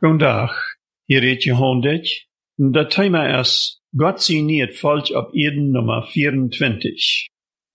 Vandaag, hier reed je honderd. Dat thema is, God signeert volk op Eden nummer 24.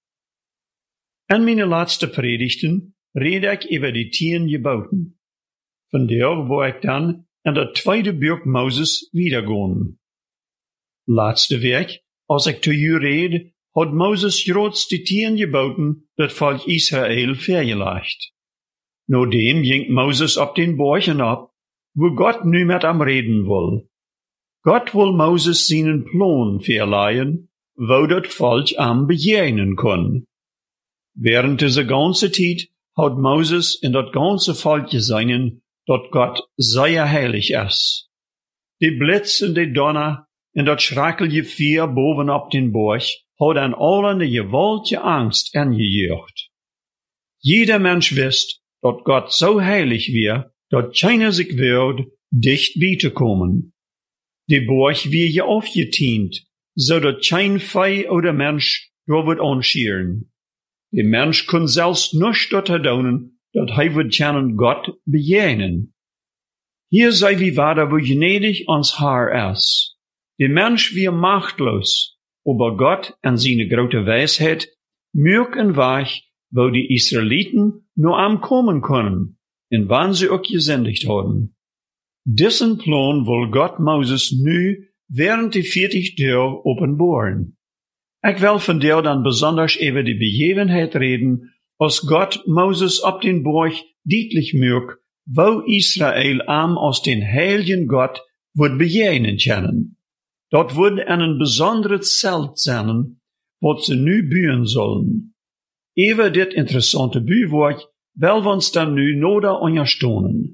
In mijn laatste predigten red ik over die 10 geboten. Vandaag wil ik dan in dat tweede boek Moses wiedergaan. Laatste week, als ik tot u red, had Moses groots die 10 geboten dat volk Israël vergelegd. Nadem ging Moses op den borgen op, wo God nu met hem reden wil. God wil Moses zijn plan verleihen, wo dat volk am begegnen kon. Während dieser ganze tijd had Moses in dat ganze volk gezien dat God zeer heilig is. Die blitz en die donner en dat schrakkelje vuur bovenop den borg had aan allen de gewaltige angst ingejaagd. Jeder Mensch wist dat God so heilig weer, dat keiner sich wird, dicht bij te komen. Die borg weer je aufgetient, zodat kein Vieh oder Mensch door wird anschieren. De Mensch kon zelfs nichts dort doen, dat hij wird kennen Gott begegnen. Hier sei wie vader, wo gnädig ons Haar is. De Mensch wie machtlos, aber Gott en seine grote wijsheid, mürk en weich, wo die Israeliten nur am kommen können, en wann sie ook gesendigt hadden. Diesen plan wil God Moses nu während die 40 Tage openbaren. Ik wil vandaag dan besonders over die begevenheid reden, als God Moses op den borg deutlich maakt, wo Israel am aus den heiligen Gott wird begegnen können. Dat wird een besondere Zelt zijn, wat ze nu buien zullen. Over dit interessante buurwoord wil we ons dan nu nodig ondersteunen.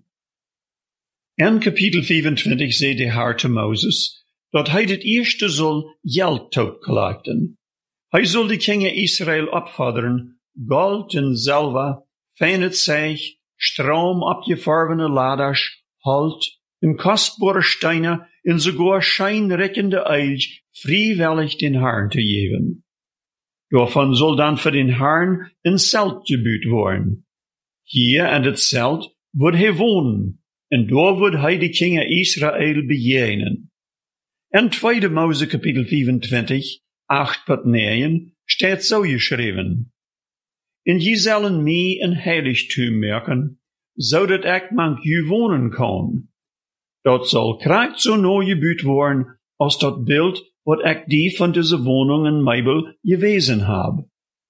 In kapitel 25 zei de Heer te Moses, dat hij het eerste zal geld toegelegden. Hij zal de kinderen Israël opvorderen, goud en zilver, fijne zeeg, stroom opgevervene laders, hout en kostbare stenen en sogar schijnrekkende eilg vrijwillig den Herrn te geven. Daarvan zal dan voor den Herrn een zelt gebouwd worden. Hier in het zelt wordt hij wonen, en daar wordt hij de kinderen Israël begegnen. In 2 Mose kapitel 25, 8-9 staat zo geschreven. En je zullen mij een heiligtum maken, zodat ik mank u wonen kan. Dat zal kracht zo nou gebouwd worden, als dat beeld wat ik die van deze woning en meubel gewezen heb.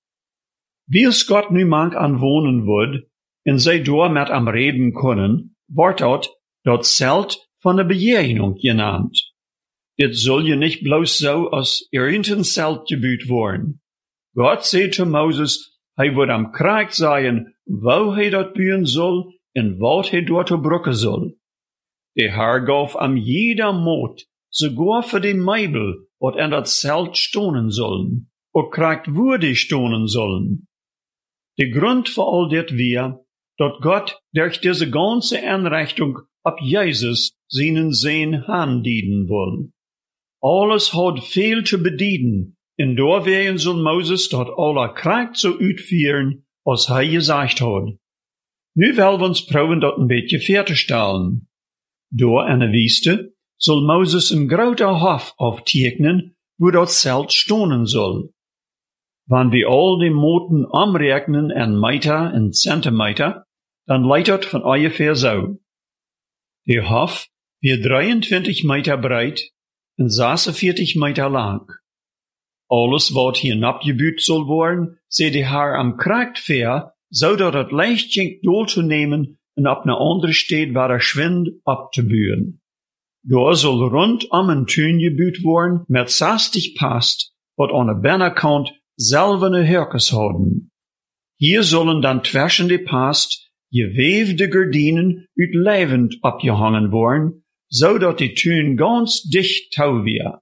Wie God nu mank aan wonen wordt, en zij door met hem reden kunnen, wordt dat zelt van de begegnung genannt. Dit zul je niet bloos zo als irgendein zelt gebouwd worden. God zei te Moses, hij wordt am kracht zijn, wo hij dat bouwen zal, en wat hij door te brokken zal. De Heer gaf am jeder moed, sogar voor de meubel, wat in dat zelt stonen zullen, ook krachtwürdig stonen zullen. De grond voor al dit weer, dat God durch diese ganze Einrichtung op Jezus seinen Sehn handdienen will. Alles hat viel zu bedienen, en daar werden soll Moses dat aller kracht so uitführen, als hij gesagt hat. Nu wel we ons proben dat een beetje fertigstellen. Door in de Wüste soll Moses een groter Hof auftekenen, wo dat zelt stonen soll. Wann wir all die Moten anrechnen en Meter en Zentimeter, dann leidt dat van ungefähr so. Der Hof wird 23 Meter breit en 46 Meter lang. Alles wat hinabgebouwd soll worden, zei de Heer am krachtveer, zodat het leicht ging door te nemen en op een andere stad waar schwind op te bouwen. Daar soll rondom een tuin gebouwd worden met 60 past, wat aan de binnenkant zelfene hurkes houden. Hier zullen dan tussen de past geweefde gordijnen uit levend opgehangen worden, zodat de tuin ganz dicht touw weer.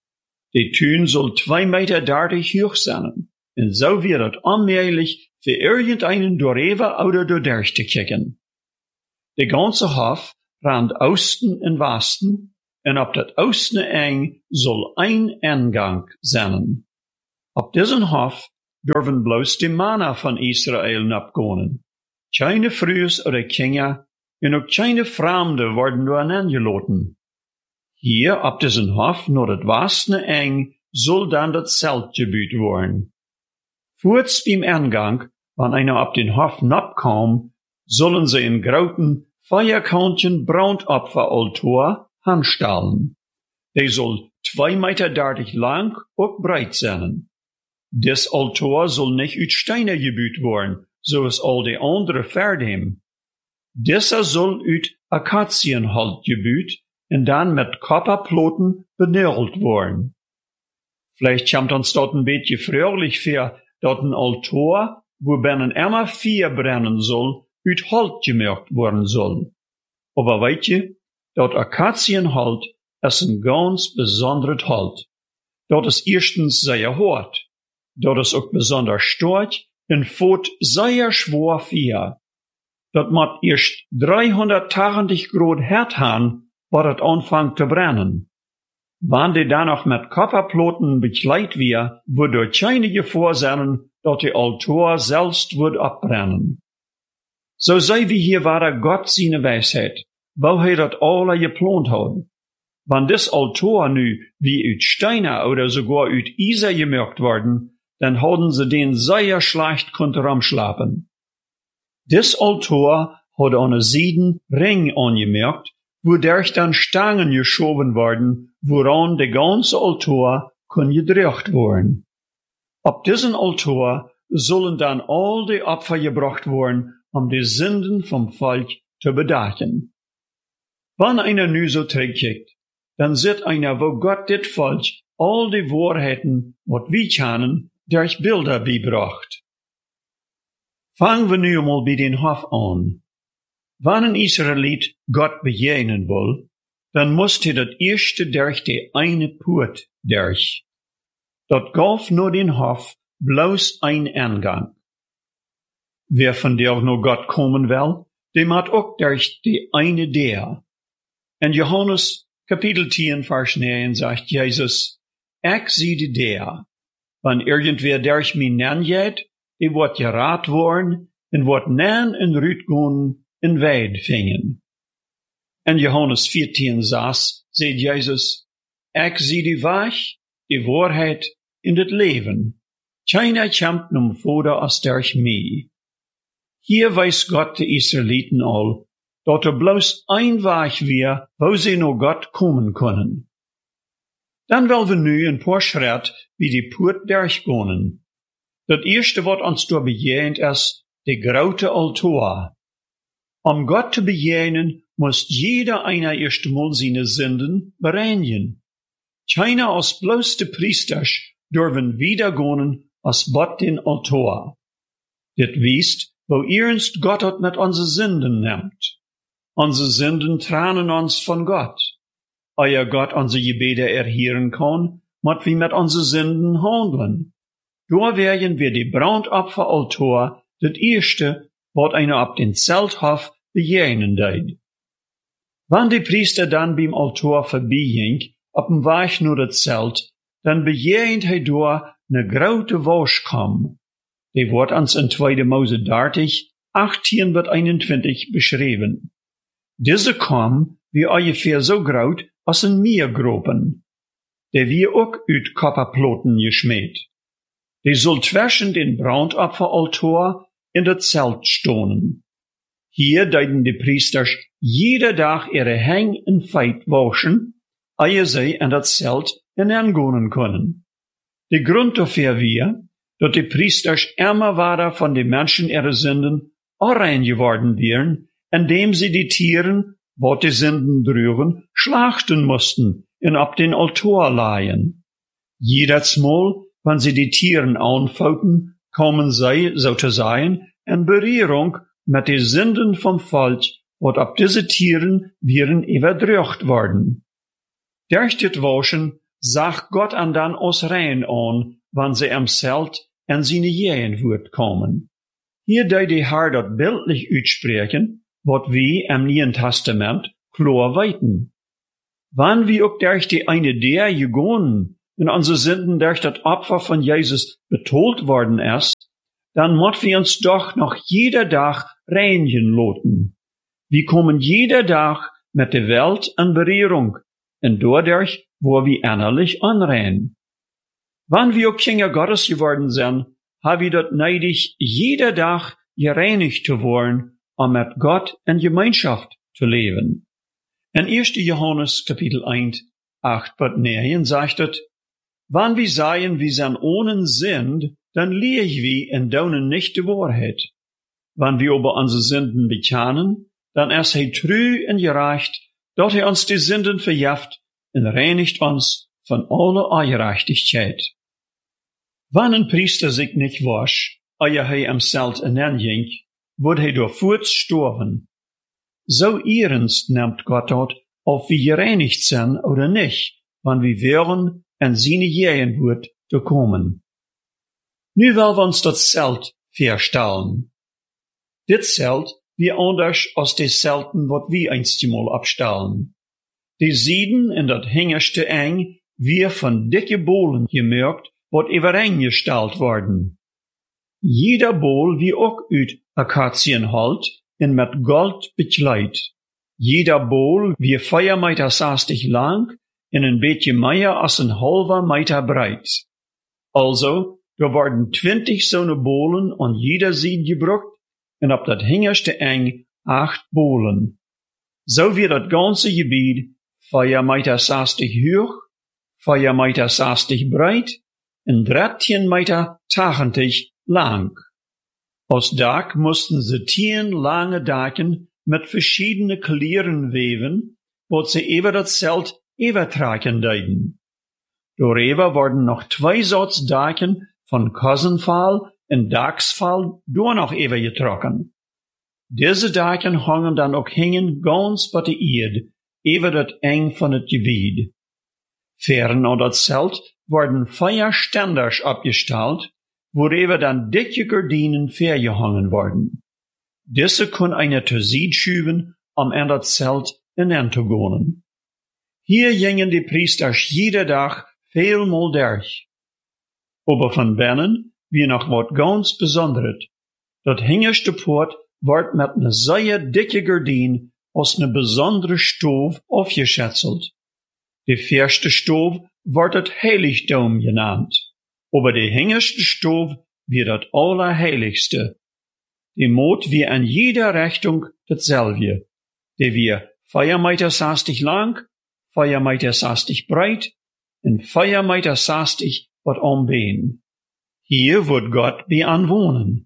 De tuin soll 2,30 Meter hoog zijn, en zo wird het onmogelijk voor irgendeinen doorheen oder doordurch te kijken. De ganze Hof rand oosten en westen, en op dat oosten eng soll ein ingang zijn. Op diesen Hof durven bloos de mannen van Israël opgaan. Keine vrouwen oder kinderen en ook keine Fremde worden door angelaten. Hier, op diesen Hof, naar het Westene eng, soll dann das Zelt gebaut worden. Voorts beim Eingang, wenn einer op den Hof napkom, sollen sie in groten, Feierkantchen Brandopferaltar handstellen. Der soll 2,30 Meter lang und breit sein. Des Altar soll nicht uit Steine gebaut worden, zoals all die andere verder. Dieser soll uit Akazienholz gebaut und dann mit Kopperploten benörelt worden. Vielleicht kommt uns dort ein bisschen fröhlich vor, dort ein Altar, wo binnen immer 4 brennen soll, uit Holz gemacht worden soll. Aber weet je, dat Akazienholz ist ein ganz besonderes Holz. Dat ist erstens sehr hart. Dat ist auch besonders stark und voet sehr schwer vier. Dat moet erst 380 Grad hart haben, wo dat anfängt zu brennen. Wenn die dann noch mit Kopperploten bekleidet wir, würde keine Gefahr sein, dat die Altar selbst wird abbrennen. So sei wie hier war Gott seine Weisheit, wo dat alle geplant hat. Wenn das Altar nu wie uit Steine oder sogar uit Eisen gemacht worden, dann haben sie den sehr schlecht runterschlafen. Das Altar hat eine Seiden Ring angemerkt, wodurch dann Stangen geschoben worden, woran der ganze Altar kann gedreht werden. Auf diesen Altar sollen dann all die Opfer gebracht werden, die Sünden vom Volk zu bedachen. Wenn einer nu so zurückkickt, dann sieht einer, wo Gott dit Volk all die Wahrheiten, wat wir kennen, durch Bilder beibracht. Fangen wir nu mal bei den Hof an. Wenn ein Israelit Gott begegnen will, dann muss er das erste durch die eine Poort durch. Dat gaf nur den Hof bloß ein Eingang. Wer von der nur Gott kommen will, dem hat auch durch die eine der. In Johannes Kapitel 10, Vers 9 sagt Jesus, ich sehe der. Wenn irgendwer durch mich nennt, die wird gerat worden, und wird nen in Rüt gehen, in Weid fingen. In Johannes 14, sagt Jesus, ich sehe die Weg, die Wahrheit in das Leben. Keiner kommt nun Vater als durch mich. Hier weiß Gott die Israeliten all, dat bloß ein Weg wir, wo sie nur Gott kommen können. Dann wollen wir nu ein paar Schritt wie die Poort durchgehen. Das erste, was uns da begegnet, ist der große Altar. Gott zu begegnen, muss jeder einer erst mal seine Sünden bereinigen. Keiner als bloß die Priesters dürfen wiedergehen als Gott den Altar. Das wisst, wo ernst Gott hat mit unsere Sünden nimmt. Unsere Sünden trennen uns von Gott. Euer Gott unsere Gebete erhören kann, muss wir mit unseren Sünden handeln. Da werden wir die Brandopferaltar, das erste, was einer ab den Zelthof begegnen deit. Wenn die Priester dann beim Altar vorbeiging, auf dem Weg nur das Zelt, dann begegnet da ne grote Waschkam. Die wird uns in 2. Mose 30, 18 bis 21 beschrieben. Diese Kam wie ungefähr so groß als ein Meergropen. Der wir auch uit Kopperploten geschmäht. Die soll zwischen den Brandopferaltar in das Zelt stonen. Hier deuten die Priesters jeder Tag ihre Hänge in Feit waschen, ehe sie in das Zelt hineingehen können. Der Grund dafür wir, dass die Priesters immer weiter von den Menschen ihre Sünden rein geworden wären, indem sie die Tieren, wo die Sünden drüben, schlachten mussten und ab den Altar leihen. Jedes Mal, wenn sie die Tieren anfauten, kommen sie, so zu sein, in Berührung mit den Sünden vom Volk, und ab diese Tieren wären überdrückt worden. Durch das Waschen sagt Gott an dann aus rein an, wenn sie am Zelt in seine Jähenwurt kommen. Hier deut die Herr dort bildlich uitspreken, wat wir im Neuen Testament klar weiten. Wann wir auch durch die eine der gegangen und unsere Sünden durch das Opfer von Jesus betolt worden ist, dann muss wir uns doch noch jeder Tag reinigen lassen. Wir kommen jeder Tag mit der Welt in Berührung und dadurch, wo wir innerlich anrennen. Wann wir auch Kinder Gottes geworden sind, haben wir dort neidig, jeder Tag gereinigt zu werden, um mit Gott in Gemeinschaft zu leben. In 1. Johannes Kapitel 1, 8-9 sagt es, wann wir sagen, wir sind ohne Sinn, dann lehre wir in daunen nicht die Wahrheit. Wann wir über unsere Sünden bekennen, dann ist er treu und gerecht, dass er uns die Sünden vergibt und reinigt uns von aller Ungerechtigkeit. Wann ein Priester sich nicht wascht, ehe er am Zelt hineinging, wird er durch Furz sterben. So ernst nimmt Gott dort, ob wir gereinigt sind oder nicht, wann wir wären, in seine Gegenwart zu kommen. Nu wollen wir uns das Zelt vorstellen. Dit Zelt wie anders als die Zelten, wat wir einstmal abstellen. Die Sieden in dat hingerste eng, wie von dicke Bohlen gemerkt, wat übereingestellt worden. Jeder Bohl wie auch uit Akazienholz und mit Gold bekleid. Jeder Bohl wie 4,60 Meter lang und ein beetje mehr als ein halber Meter breit. Also, da worden 20 so'ne Bohlen an jeder Seite gebraucht und ab dat hingerste eng 8 Bohlen. So wird dat ganze Gebiet 4,60 Meter hoch, 4,60 Meter breit und 13,80 Meter lang. Aus Dach mussten sie 10 lange Daken mit verschiedenen Klieren weven, wo sie über das Zelt übertragen deuten. Darüber wurden noch 2 Sorts Daken von Kassenfall und Dachsfall durch noch übergetrokken. Diese Daken hangen dann auch hängen ganz bei der Erde, über das eng von das Gebiet. Fern an das Zelt wurden 4 Ständers abgestellt, worüber dann dicke Gardinen vergehangen wurden. Diese können einer zur Seite schieben, um in das Zelt hineinzugehen. Hier gingen die Priester jeder Tag vielmal durch. Aber von binnen wie noch wat ganz Besonderes. Dat hingerste Port wordt mit ne sehr dicke Gardin aus ne besondere Stof aufgeschätzelt. Die erste Stof wordt het Heiligdom genannt. Aber die hingerste Stof wird das Allerheiligste. Die Mot wie in jeder Richtung dasselbe. Die wir 4,60 Meter lang, 4,60 Meter breit und 4,60 Meter wat ombeen. Hier wird Gott bei anwohnen.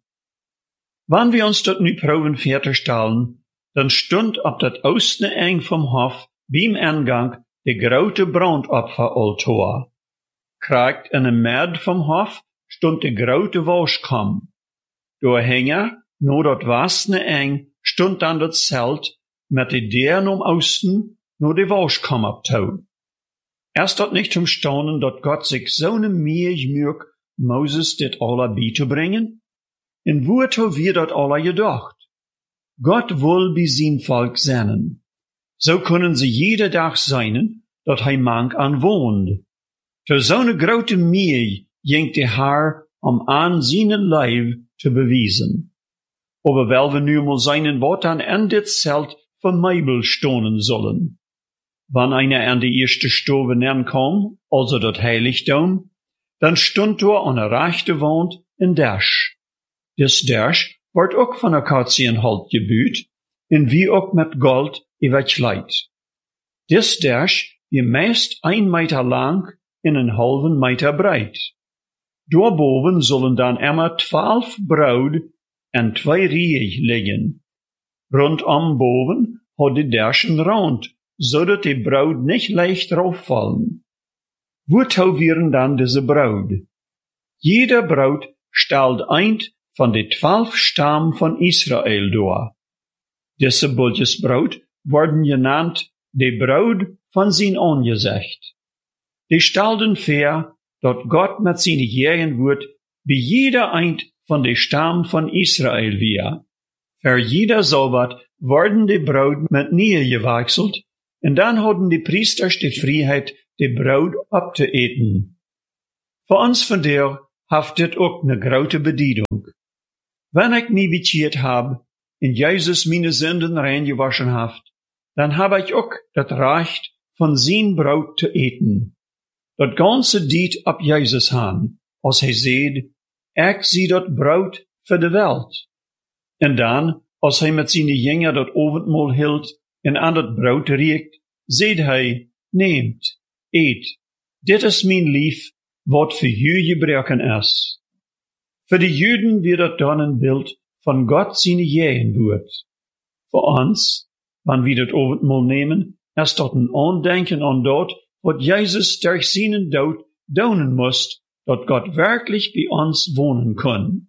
Wann wir uns dort nu proben fertigstellen, dann stund ab dat oostne eng vom Hof beim Eingang de grote Brandopferaltar. Kragt in een Merd vom Hof stund de grote Waschkamm. Doorhänger, no dat wasne eng, stund dan dat Zelt met de Deren Osten, no de Waschkamm abtau. Erst dat nicht zum Staunen, dat Gott sich so ne Mühe mög, Moses dit aller beizubringen? En woerto wir dat aller gedacht? Gott will bei sein Volk sennen. So können sie jeder Tag seinen, dat hij mank an wohnt. Zu so ne grote Mühe jenkt de Herr, an seinen Leib zu bewiesen. Aber weil wir nu mal seinen Wort an in dit Zelt vermeibel stonen sollen. Wann einer an die erste Stube kam, also das Heiligdom, dann stund dort an der rechten Wand ein Dash. Das Dash wird auch von Akazienholz gebüht und wie auch mit Gold überkleidet. Das Dash wird meist 1 Meter lang und einen halben Meter breit. Doorboven sollen dann immer 12 Braut und 2 Riech liegen. Rundum boven hat die Dash einen Rand, so dat die Braut nicht leicht rauffallen. Wozu wären dann diese Braut? Jeder Braut stellt ein von den 12 Stammen von Israel dar. Diese Buljesbraut worden genannt die Braut von sein Angesicht. Die stellten vor, dat Gott mit seinen Gegenwart bei jeder ein von den Stammen von Israel war. Für jeder Sabbat worden die Braut mit Nähe gewechselt, und dann hatten die Priester die Freiheit, die Braut abzueten. Für uns von der haft dit auch ne grote Bedienung. Wenn ich mich bekeert hab, in Jesus meine Sünden reingewaschen haft, dann hab ich auch das Recht, von sein Brot zu eten. Dat ganze diet ab Jesus han, als hij zeid, ik zie dat Brot voor de Welt. En dan, als hij met zijn Jünger dat Avondmahl hield en aan dat Brot riekt, zeid hij, neemt, eet, dit is mijn lief, wat voor u gebruiken is. Voor de Juden wird dat dan een beeld van God zijn Jehenwoord. Voor ons, wanneer we dat Avondmahl nemen, is dat een aandenken aan dat, wat Jezus durch seinen Tod doen moest, dat Gott wirklich bei uns wohnen kann.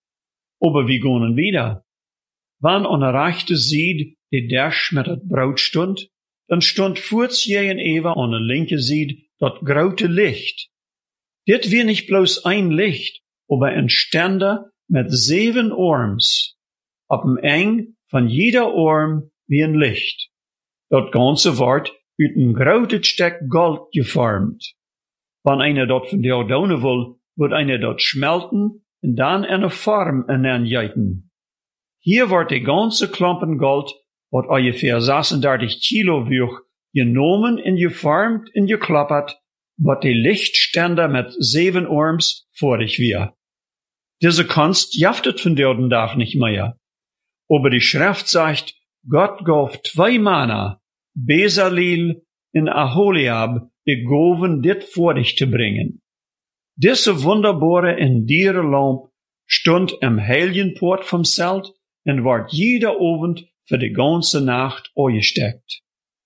Aber wie gehen wieder? Wann an der rechten Seite die Dash mit dat Brot stund, dann stund vorts en Eva an der linken Seite dat grote Licht. Dit wir nicht bloß ein Licht, aber ein Ständer mit 7 Arms. Ab dem Eng von jeder Arm wie ein Licht. Dat ganze Wort uit een groot stuk gold gevormd. Wann einer dat von der doen wil, wird einer dat schmelten en dan eine Form aangeiten. Hier wordt die ganze Klumpen Gold, wat ungefähr 36 Kilo wiegt, genomen en geformd en geklappert, wat die Lichtständer mit 7 Arms vorig wir. Diese Kunst jaftet von der Dag nicht mehr. Aber die Schrift sagt, Gott gab 2 Männer, Bezalel en Aholiab, die gaven dit vor dich zu bringen. Diese wunderbare en diere lamp stund im Heiligenpoort vom Zelt en wordt jeder Abend für die ganze Nacht angesteckt.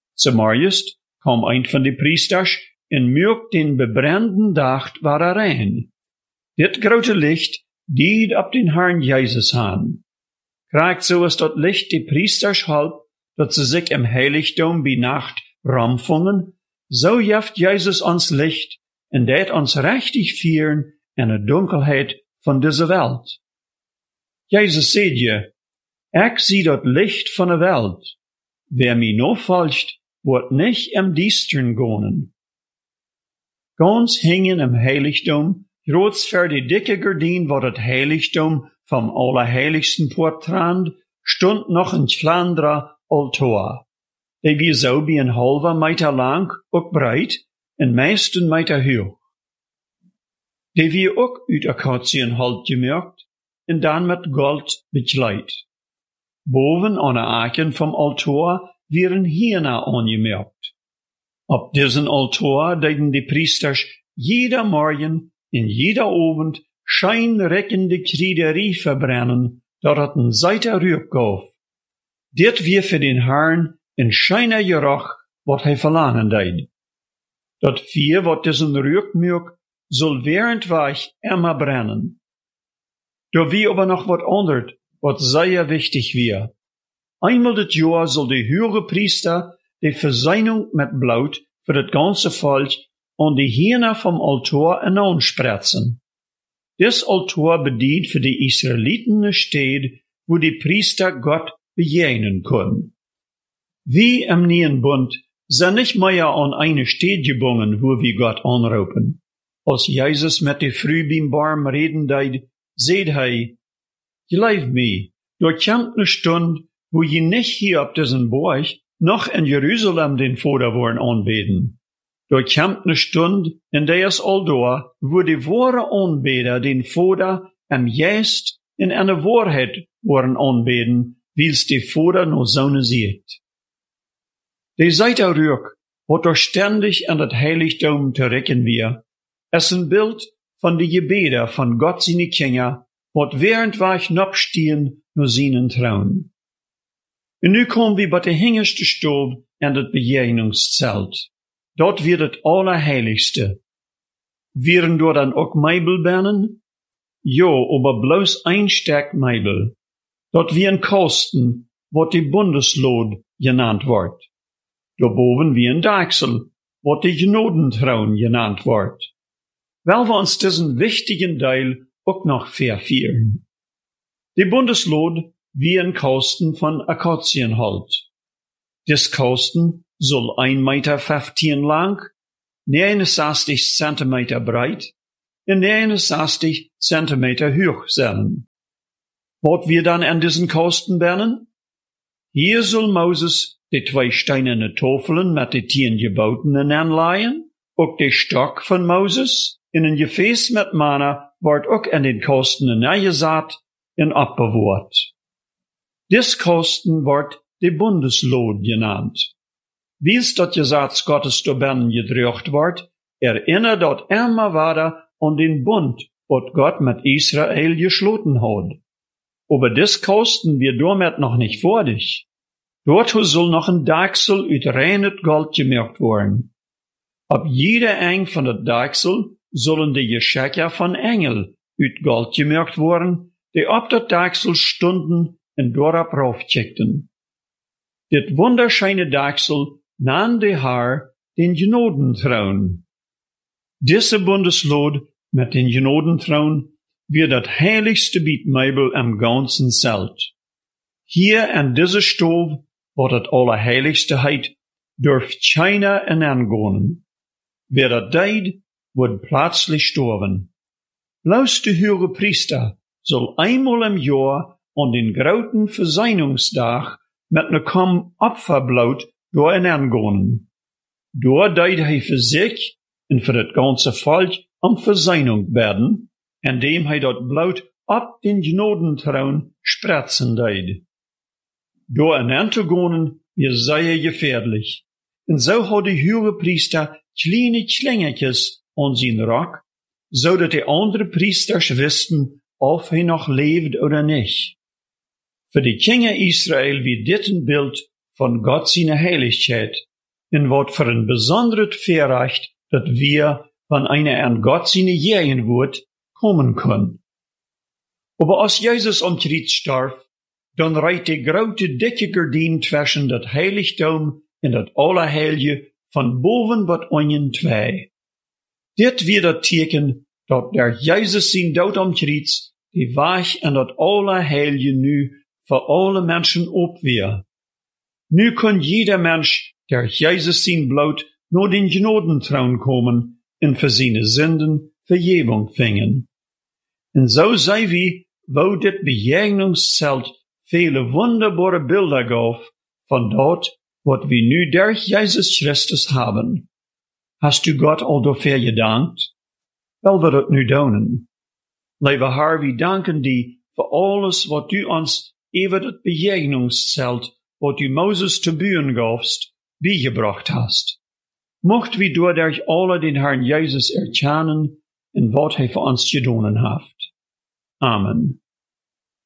Zumeist kam ein von den Priesters en mögt den bebrennten Dag war rein. Dit grote Licht diet ab den Herrn Jesus han. Krijgt so is dat Licht die Priesters halb, dat ze sich im Heiligdom bei Nacht ramfungen, so jaft Jesus ons Licht en dat ons rechtig vieren in de Dunkelheit von dieser Welt. Jesus seht je, ik zie dat Licht von der Welt. Wer mi no folgt, wordt nicht im Diestern gonen. Ganz hingen im Heiligdom, groots ver die dicke Gardien wat het Heiligdom vom Allerheiligsten Poort trand, stund noch een kleiner Altar. Die wie so wie een halve meter lang, ook breit, en meisten meter hoog. Die wie ook uit Akazienhout gemaakt, en dan met gold bekleid. Boven aan de aken vom Altar werden Hirna aangemerkt. Op diesen Altar deden die Priesters jeder Morgen en jeder Abend scheinreckende Kriederie verbrennen, dat het een zeiter Rück gaf. Dit weer für den Herrn in scheiner Geruch, wat hij verlangen deed. Dat vier wat diesen Rück mögt, soll währendweich immer brennen. Da wie aber noch wat andert, wat sehr wichtig wir. Einmal dit Jahr soll die höhere Priester die Verseinung mit Blut für das ganze Volk an die Hirna vom Altar anspritzen. Dis Altar bedient für die Israeliten eine Stätte, wo die Priester Gott begegnen können. Wie im Neuen Bund sind nicht mehr an eine Stätte gebunden, wo wir Gott anrufen. Als Jesus mit die Früh beim Baum reden deed, seht hij, Gelief mir, dort kommt eine Stunde, wo je nicht hier auf diesen Berg, noch in Jerusalem den Vater wollen anbeten. Dort kommt eine Stunde, in der ist all da, wo die wahre Anbeter den Vater am Geist in eine Wahrheit wollen anbeten, wie's die Vater noch Sonne sieht. Die Seite Rück, wat doch ständig an das Heiligtum terrecken wir, ist ein Bild von die Gebete von Gott seine Kinder, wat während wir knopstehen nur seinen Trauen. Und nu kommen wir bei der hingerste Stub an das Begegnungszelt. Dort wird das Allerheiligste. Wären dort dann auch Meibel bannen? Jo, aber bloß ein Stück Meibel. Dort wie ein Kosten, wat die Bundeslod genannt wird. Daarboven wie ein Deichsel, wat die Gnodentraun genannt wird. Weil wir uns diesen wichtigen Teil auch noch verfehlen. Die Bundeslod wie ein Kosten von Akazienholz. Dis Kosten soll 1,15 Meter lang, 69 Zentimeter breit und 69 Zentimeter hoch sein. Wat wir dann an diesen Kosten bernen? Hier soll Moses die 2 steinerne Tafeln mit die 10 Geboten anleihen, auch der Stock von Moses, in ein Gefäß mit Manna, wird auch an den Kosten angesagt und abbewahrt. Dies Kosten wird die Bundeslod genannt. Wie es dort gesagt Gottes zu Bernen gedrückt wird, erinnert dort immer weiter an den Bund, wat Gott mit Israel geschloten hat. Aber dies Kosten wir damit noch nicht fertig. Dort soll noch ein Deichsel uit reines Gold gemacht werden. Ab jeder eng von der Deichsel sollen die Geschenke von Engel uit Gold gemacht werden, die ab der Deichsel stunden und dort raufcheckten. Dit wunderschöne Deichsel nahm der Herr den Genodenthron. Diese Bundeslod mit den Genodenthron wird das heiligste Bietmeibel am ganzen Zelt. Hier an dieser Stove, wo das Allerheiligste heit, dürft keiner angehen. Wer das deed, wird plötzlich sterben. Bloß der höhere Priester soll einmal im Jahr an den großen Versöhnungstag mit ne Komm Opferblut door angehen. Door deed hij für sich und für das ganze Volk Versöhnung werden, indem hij dat Blut ab den Genodenthron spritzen deed. Door anzugehen, wir sehr gefährlich. Und so hat der höhere Priester kleine Schlingertjes an sein Rock, so dass die anderen Priesters wussten, ob er noch lebt oder nicht. Für die Kinder Israel wie dit ein Bild von Gott seine Heiligkeit, in wat für ein besonderes Verrecht, dass wir, wenn einer an Gott seine Jähen wird, kommen können. Aber als Jesus am Kreuz starb, dann reiht die große dicke Gardine zwischen das Heiligtum und das Allerheilige von boven bis unten 2. Dit wird das Teken, dass der Jesus sein Tod am Kreuz die Weg in das Allerheilige nu für alle Menschen opweer. Nu kann jeder Mensch, der Jesus sein Blut, nur den Genodenthron kommen und für seine Sünden Vergebung fingen. Und so sei wie, wo dit Begegnungszelt viele wunderbare Bilder gab von dort, wat wir nu durch Jesus Christus haben. Hast du Gott al dafür gedankt? Wel wir dat nu doen. Lieve Herr, wir danken die für alles, wat du uns über das Begegnungszelt, wat du Moses zu bühen gabst, beigebracht hast. Mocht wir durch alle den Herrn Jesus erkennen, und wat er für uns gedonen hat. Amen.